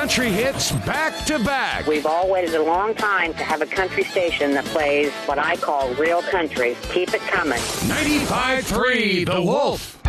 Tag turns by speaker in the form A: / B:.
A: country hits back to back.
B: We've all waited a long time to have a country station that plays what I call real country. Keep it coming.
A: 95.3 The Wolf.